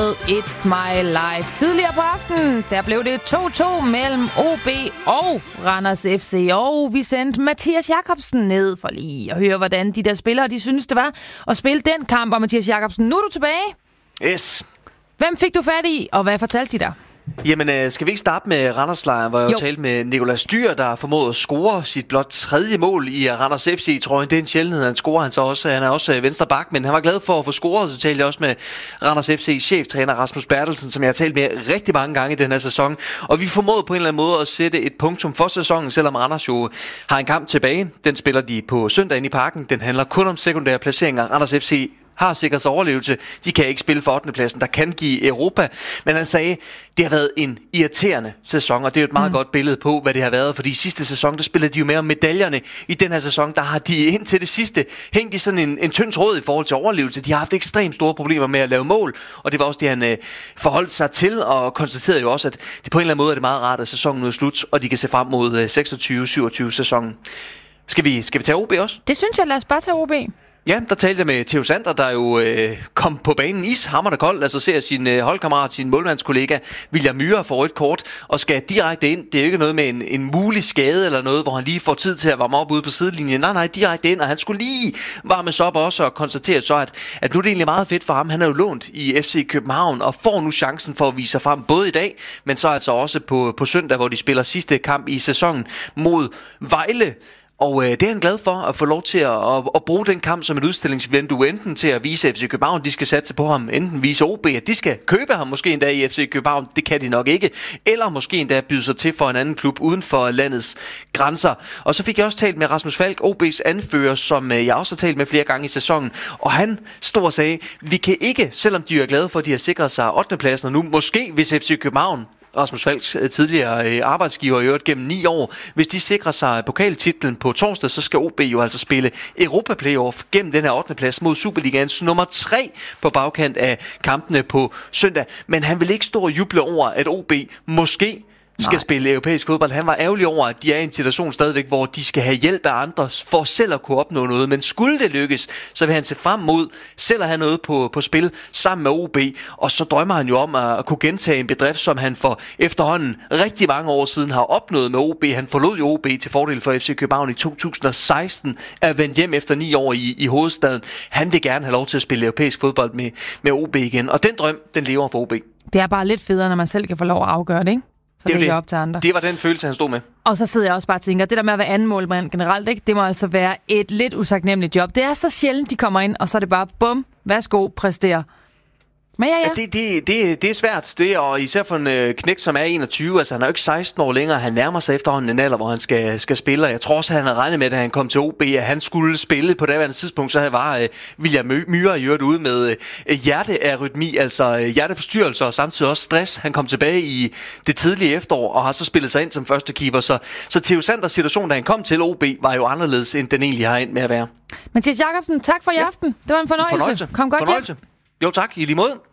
med It's My Life. Tidligere på aftenen, der blev det 2-2 mellem OB og Randers FC. Og vi sendte Mathias Jakobsen ned for lige at høre, hvordan de der spillere, de synes det var at spille den kamp. Og Mathias Jakobsen, nu er du tilbage. Yes. Hvem fik du fat i, og hvad fortalte de dig? Jamen, skal vi ikke starte med Randerslejren, hvor jeg talte med Nicolas Dyr, der formåede at score sit blot 3. mål i Randers FC-trøjen. Det er en sjældenhed, han scorer. Han er også venstre bak, men han var glad for at få scoret. Så talte jeg også med Randers FC-cheftræner Rasmus Bertelsen, som jeg har talt med rigtig mange gange i den her sæson. Og vi formåede på en eller anden måde at sætte et punktum for sæsonen, selvom Randers jo har en kamp tilbage. Den spiller de på søndag inde i parken. Den handler kun om sekundære placeringer. Randers FC har sikret sig overlevelse. De kan ikke spille for 8. pladsen, der kan give Europa. Men han sagde, det har været en irriterende sæson, og det er jo et meget godt billede på, hvad det har været. Fordi sidste sæson, der spillede de jo mere om medaljerne. I den her sæson, der har de indtil det sidste hængt i sådan en tynd tråd i forhold til overlevelse. De har haft ekstremt store problemer med at lave mål, og det var også det, han forholdt sig til, og konstaterede jo også, at det på en eller anden måde er det meget rart, at sæsonen nu er slut, og de kan se frem mod 26-27 sæsonen. Skal vi tage OB også? Det synes jeg, lad os bare tage OB. Ja, der talte jeg med Theo Sander, der jo kom på banen ishammerende koldt, altså ser sin holdkammerat, sin målmandskollega William Myhre for rødt kort, og skal direkte ind. Det er jo ikke noget med en mulig skade eller noget, hvor han lige får tid til at varme op ude på sidelinjen. Nej, direkte ind, og han skulle lige varmes op også og konstatere så, at nu er det egentlig meget fedt for ham. Han er jo lånt i FC København og får nu chancen for at vise sig frem både i dag, men så altså også på søndag, hvor de spiller sidste kamp i sæsonen mod Vejle. Og det er han glad for, at få lov til at bruge den kamp som et udstillingsvindue, enten til at vise FC København, de skal satse på ham, enten vise OB, at de skal købe ham måske endda i FC København, det kan de nok ikke, eller måske endda byde sig til for en anden klub uden for landets grænser. Og så fik jeg også talt med Rasmus Falk, OB's anfører, som jeg også har talt med flere gange i sæsonen, og han stod og sagde, vi kan ikke, selvom de er glade for, at de har sikret sig 8. pladsen, og nu måske hvis FC København, Rasmus Falks tidligere arbejdsgiver i øvrigt gennem 9 år. Hvis de sikrer sig pokaltitlen på torsdag, så skal OB jo altså spille Europa-playoff gennem den her 8. plads mod Superligaens nummer 3 på bagkant af kampene på søndag. Men han vil ikke stå og juble over, at OB måske skal spille europæisk fodbold. Han var ærgerlig over, at de er i en situation stadigvæk, hvor de skal have hjælp af andre for selv at kunne opnå noget. Men skulle det lykkes, så vil han se frem mod selv at have noget på spil sammen med OB. Og så drømmer han jo om at kunne gentage en bedrift, som han for efterhånden rigtig mange år siden har opnået med OB. Han forlod jo OB til fordel for FC København i 2016, er vendt hjem efter 9 år i hovedstaden. Han vil gerne have lov til at spille europæisk fodbold med OB igen. Og den drøm, den lever for OB. Det er bare lidt federe, når man selv kan få lov at afgøre det, ikke? Så det er op til andre. Det var den følelse, han stod med. Og så sidder jeg også bare og tænker, det der med at være anden målmand generelt, ikke? Det må altså være et lidt usagnemmeligt job. Det er så sjældent, de kommer ind, og så er det bare, bum, værsgo, præstere. Men ja. Det er svært, det, og især for en knægt, som er 21, altså han er jo ikke 16 år længere, han nærmer sig efterhånden en alder, hvor han skal spille, og jeg tror også, at han havde regnet med, da han kom til OB, at han skulle spille på daværende tidspunkt, så var William Myhre i øvrigt ude med hjertearytmi, altså hjerteforstyrrelser og samtidig også stress. Han kom tilbage i det tidlige efterår, og har så spillet sig ind som første keeper, så Theo Sanders situation, da han kom til OB, var jo anderledes, end den egentlig har endt med at være. Mathias Jakobsen, tak for i aften. Det var en fornøjelse. Kom godt hjem. Jo tak, i lige måde.